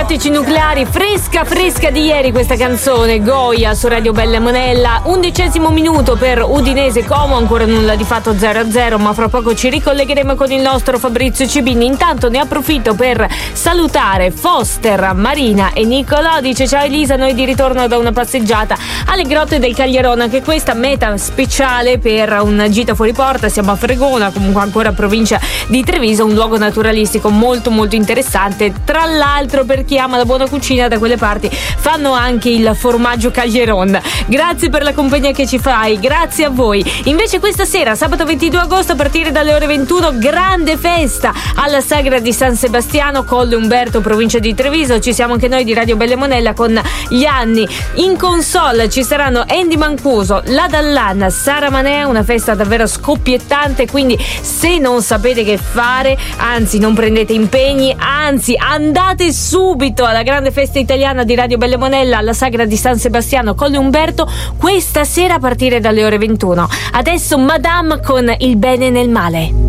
Tattici Nucleari, fresca di ieri questa canzone, Goya su Radio Bella Monella. 11° minuto per Udinese Como, ancora nulla di fatto, 0-0, ma fra poco ci ricollegheremo con il nostro Fabrizio Cibini. Intanto ne approfitto per salutare Foster, Marina e Nicolò. Dice: ciao Elisa, noi di ritorno da una passeggiata alle grotte del Caglierone, anche questa meta speciale per una gita fuori porta. Siamo a Fregona, comunque ancora provincia di Treviso, un luogo naturalistico molto interessante. Tra l'altro, per chi ama la buona cucina, da quelle parti fanno anche il formaggio Caglieron. Grazie per la compagnia che ci fai, grazie a voi. Invece questa sera, sabato 22 agosto, a partire dalle ore 21, grande festa alla Sagra di San Sebastiano, Colle Umberto, provincia di Treviso. Ci siamo anche noi di Radio Bella Monella con gli anni. In console ci saranno Andy Mancuso, La Dallana, Sara Manea, una festa davvero scoppiettante, quindi se non sapete che fare, anzi non prendete impegni, anzi andate subito alla grande festa italiana di Radio Bella Monella alla Sagra di San Sebastiano, Colle Umberto, questa sera a partire dalle ore 21. Adesso Madame con Il bene nel male.